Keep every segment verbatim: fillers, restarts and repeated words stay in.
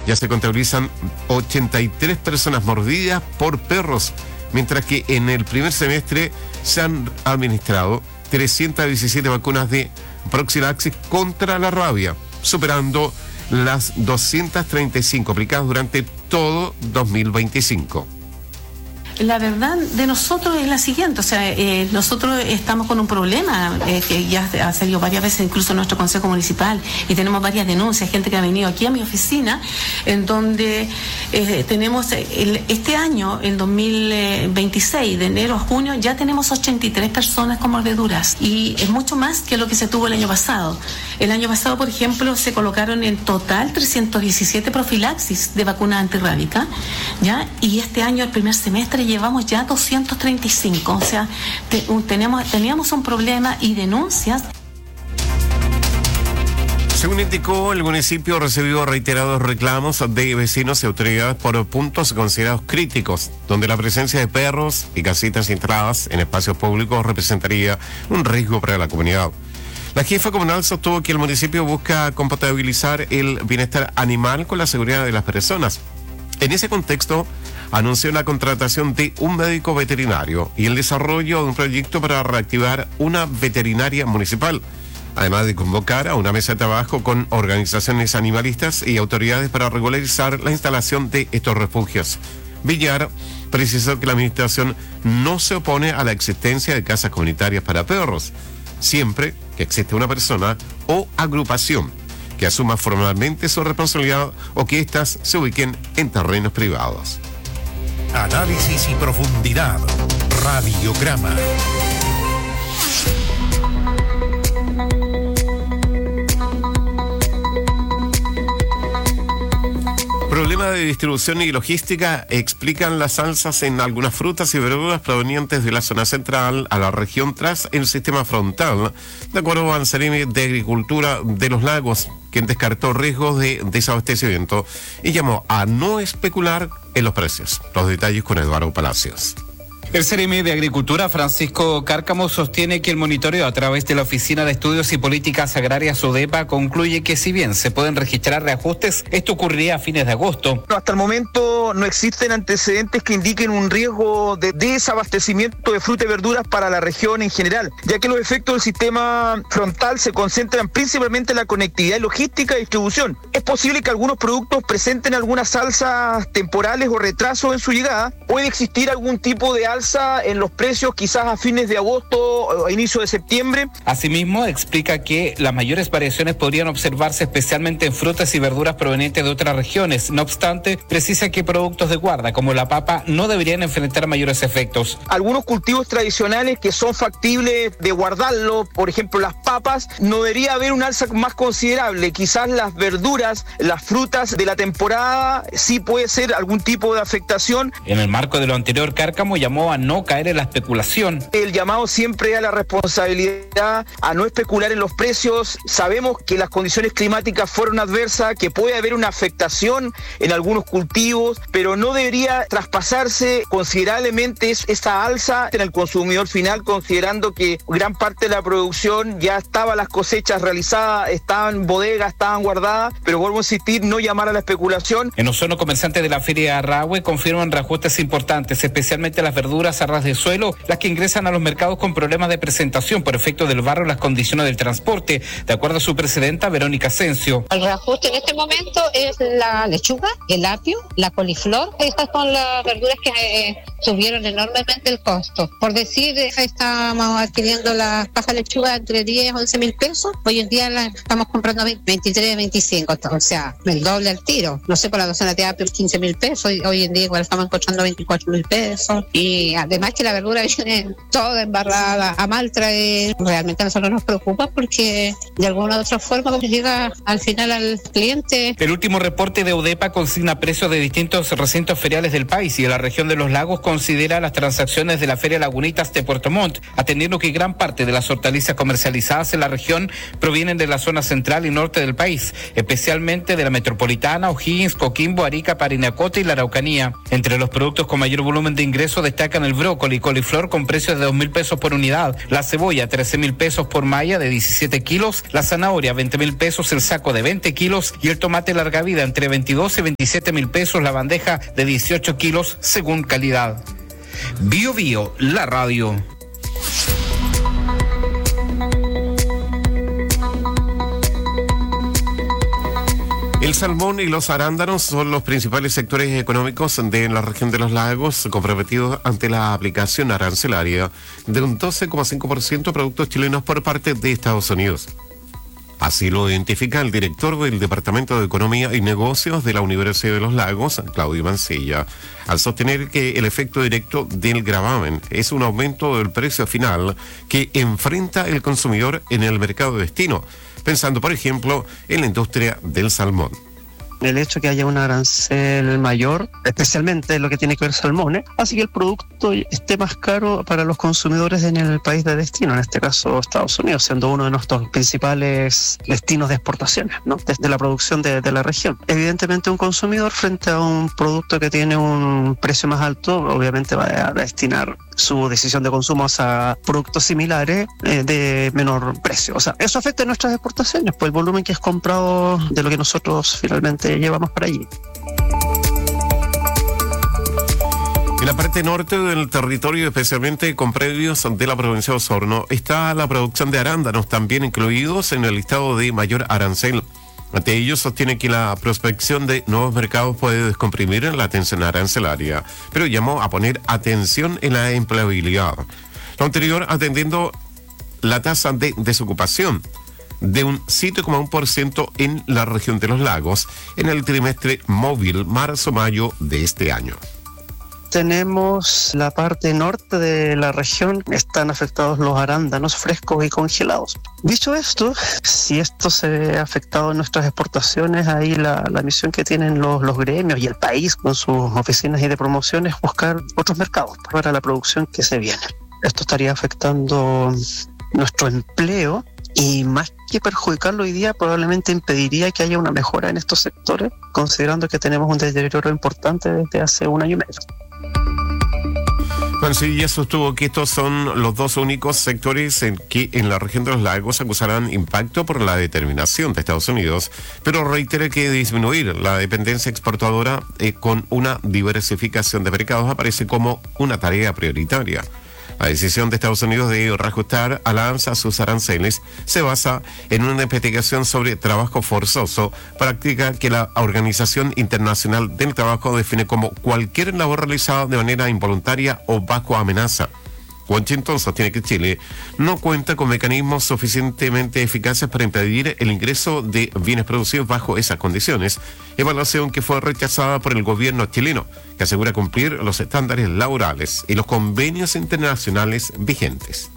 ya se contabilizan ochenta y tres personas mordidas por perros, mientras que en el primer semestre se han administrado trescientas diecisiete vacunas de profilaxis contra la rabia, superando las doscientas treinta y cinco aplicadas durante todo dos mil veinticinco. La verdad de nosotros es la siguiente, o sea, eh, nosotros estamos con un problema eh, que ya ha salido varias veces, incluso en nuestro consejo municipal, y tenemos varias denuncias, gente que ha venido aquí a mi oficina, en donde eh, tenemos el, este año, el dos mil veintiséis, de enero a junio, ya tenemos ochenta y tres personas con mordeduras, y es mucho más que lo que se tuvo el año pasado. El año pasado, por ejemplo, se colocaron en total trescientos diecisiete profilaxis de vacuna antirrábica, ¿ya? Y este año, el primer semestre, llevamos ya doscientos treinta y cinco, o sea, te, un, tenemos, teníamos un problema y denuncias. Según indicó, el municipio recibió reiterados reclamos de vecinos y autoridades por puntos considerados críticos, donde la presencia de perros y casitas instaladas en espacios públicos representaría un riesgo para la comunidad. La jefa comunal sostuvo que el municipio busca compatibilizar el bienestar animal con la seguridad de las personas. En ese contexto, anunció la contratación de un médico veterinario y el desarrollo de un proyecto para reactivar una veterinaria municipal, además de convocar a una mesa de trabajo con organizaciones animalistas y autoridades para regularizar la instalación de estos refugios. Villar precisó que la administración no se opone a la existencia de casas comunitarias para perros, siempre que existe una persona o agrupación que asuma formalmente su responsabilidad o que éstas se ubiquen en terrenos privados. Análisis y profundidad. Radiograma. Problemas de distribución y logística explican las alzas en algunas frutas y verduras provenientes de la zona central a la región tras el sistema frontal, de acuerdo al Ceremi de Agricultura de los Lagos, quien descartó riesgos de desabastecimiento y llamó a no especular en los precios. Los detalles con Eduardo Palacios. El Ceremi de Agricultura, Francisco Cárcamo, sostiene que el monitoreo a través de la Oficina de Estudios y Políticas Agrarias ODEPA concluye que si bien se pueden registrar reajustes, esto ocurriría a fines de agosto. No, hasta el momento no existen antecedentes que indiquen un riesgo de desabastecimiento de fruta y verduras para la región en general, ya que los efectos del sistema frontal se concentran principalmente en la conectividad logística y distribución. Es posible que algunos productos presenten algunas alzas temporales o retrasos en su llegada. Puede existir algún tipo de alza en los precios quizás a fines de agosto o a inicio de septiembre. Asimismo, explica que las mayores variaciones podrían observarse especialmente en frutas y verduras provenientes de otras regiones. No obstante, precisa que productos de guarda como la papa no deberían enfrentar mayores efectos. Algunos cultivos tradicionales que son factibles de guardarlo, por ejemplo las papas, no debería haber un alza más considerable. Quizás las verduras, las frutas de la temporada sí puede ser algún tipo de afectación. En el marco de lo anterior, Cárcamo llamó a no caer en la especulación. El llamado siempre a la responsabilidad, a no especular en los precios. Sabemos que las condiciones climáticas fueron adversas, que puede haber una afectación en algunos cultivos, pero no debería traspasarse considerablemente esta alza en el consumidor final, considerando que gran parte de la producción ya estaba, las cosechas realizadas, estaban en bodegas, estaban guardadas, pero vuelvo a insistir, no llamar a la especulación. En Osorno, comerciantes de la Feria Arrahue confirman reajustes importantes, especialmente las verduras a ras de suelo, las que ingresan a los mercados con problemas de presentación por efecto del barro y las condiciones del transporte, de acuerdo a su presidenta Verónica Asensio. El reajuste en este momento es la lechuga, el apio, la coliflor. Estas son las verduras que eh, subieron enormemente el costo. Por decir, estamos adquiriendo la paja lechuga entre diez, once mil pesos. Hoy en día la estamos comprando veintitrés, veinticinco, o sea, el doble al tiro. No sé, por la docena de apio quince mil pesos. Hoy en día igual estamos encontrando veinticuatro mil pesos. Y además que la verdura viene toda embarrada, a mal traer. Realmente a nosotros nos preocupa porque de alguna u otra forma llega al final al cliente. El último reporte de ODEPA consigna precios de distintos recintos feriales del país y de la región de los lagos considera las transacciones de la Feria Lagunitas de Puerto Montt, atendiendo que gran parte de las hortalizas comercializadas en la región provienen de la zona central y norte del país, especialmente de la metropolitana, O'Higgins, Coquimbo, Arica, Parinacota y la Araucanía. Entre los productos con mayor volumen de ingreso destacan el brócoli y coliflor con precios de dos mil pesos por unidad, la cebolla trece mil pesos por malla de diecisiete kilos, la zanahoria veinte mil pesos el saco de veinte kilos y el tomate larga vida entre veintidós y veintisiete mil pesos la bandeja de dieciocho kilos según calidad. Bio Bio, la radio. El salmón y los arándanos son los principales sectores económicos de la región de los lagos comprometidos ante la aplicación arancelaria de un doce coma cinco por ciento de productos chilenos por parte de Estados Unidos. Así lo identifica el director del Departamento de Economía y Negocios de la Universidad de los Lagos, Claudio Mancilla, al sostener que el efecto directo del gravamen es un aumento del precio final que enfrenta el consumidor en el mercado de destino, pensando, por ejemplo, en la industria del salmón. El hecho que haya un arancel mayor, especialmente en lo que tiene que ver salmones, hace que el producto esté más caro para los consumidores en el país de destino, en este caso Estados Unidos, siendo uno de nuestros principales destinos de exportaciones, ¿no? Desde la producción de, de la región. Evidentemente un consumidor frente a un producto que tiene un precio más alto, obviamente va a destinar su decisión de consumo a productos similares eh, de menor precio. O sea, eso afecta a nuestras exportaciones, pues el volumen que es comprado de lo que nosotros finalmente llevamos para allí. En la parte norte del territorio, especialmente con predios de la provincia de Osorno, está la producción de arándanos, también incluidos en el listado de mayor arancel. Ante ello, sostiene que la prospección de nuevos mercados puede descomprimir la tensión arancelaria, pero llamó a poner atención en la empleabilidad. Lo anterior atendiendo la tasa de desocupación de un siete coma uno por ciento en la región de los lagos en el trimestre móvil marzo-mayo de este año. Tenemos la parte norte de la región, están afectados los arándanos frescos y congelados. Dicho esto, si esto se ve afectado en nuestras exportaciones, ahí la, la misión que tienen los, los gremios y el país con sus oficinas y de promoción es buscar otros mercados para la producción que se viene. Esto estaría afectando nuestro empleo y más que perjudicarlo hoy día probablemente impediría que haya una mejora en estos sectores, considerando que tenemos un deterioro importante desde hace un año y medio. Mancilla sostuvo que estos son los dos únicos sectores en que en la región de los lagos acusarán impacto por la determinación de Estados Unidos, pero reitera que disminuir la dependencia exportadora eh, con una diversificación de mercados aparece como una tarea prioritaria. La decisión de Estados Unidos de reajustar al alza sus aranceles se basa en una investigación sobre trabajo forzoso, práctica que la Organización Internacional del Trabajo define como cualquier labor realizada de manera involuntaria o bajo amenaza. Washington sostiene que Chile no cuenta con mecanismos suficientemente eficaces para impedir el ingreso de bienes producidos bajo esas condiciones, evaluación que fue rechazada por el gobierno chileno, que asegura cumplir los estándares laborales y los convenios internacionales vigentes.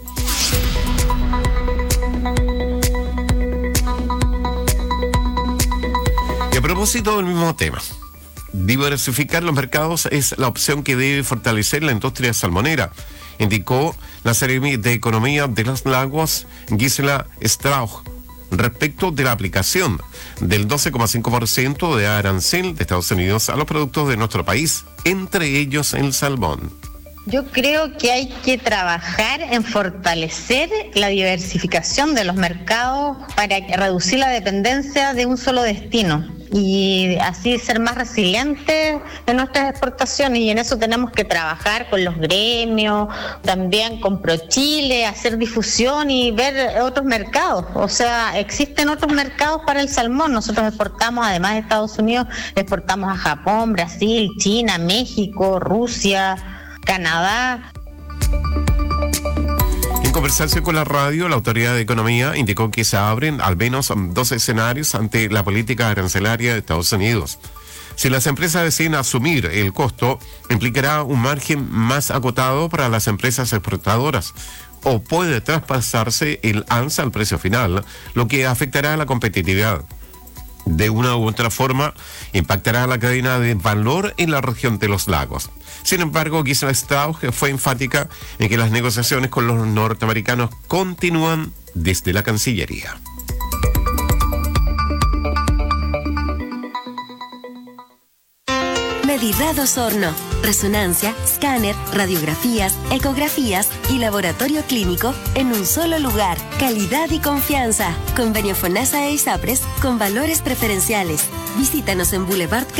Y a propósito del mismo tema, diversificar los mercados es la opción que debe fortalecer la industria salmonera, indicó la Seremi de Economía de los Lagos, Gisela Strauch, respecto de la aplicación del doce coma cinco por ciento de arancel de Estados Unidos a los productos de nuestro país, entre ellos el salmón. Yo creo que hay que trabajar en fortalecer la diversificación de los mercados para reducir la dependencia de un solo destino y así ser más resilientes en nuestras exportaciones, y en eso tenemos que trabajar con los gremios, también con ProChile, hacer difusión y ver otros mercados. O sea, existen otros mercados para el salmón. Nosotros exportamos, además de Estados Unidos, exportamos a Japón, Brasil, China, México, Rusia, Canadá. En conversación con la radio, la Autoridad de Economía indicó que se abren al menos dos escenarios ante la política arancelaria de Estados Unidos. Si las empresas deciden asumir el costo, implicará un margen más acotado para las empresas exportadoras, o puede traspasarse el alza al precio final, lo que afectará a la competitividad. de una u otra forma impactará a la cadena de valor en la región de los lagos. Sin embargo, Gisela Strauch fue enfática en que las negociaciones con los norteamericanos continúan desde la Cancillería. Medirrad Osorno. Resonancia, escáner, radiografías, ecografías y laboratorio clínico en un solo lugar. Calidad y confianza. Convenio FONASA e ISAPRES con valores preferenciales. Visítanos en Boulevard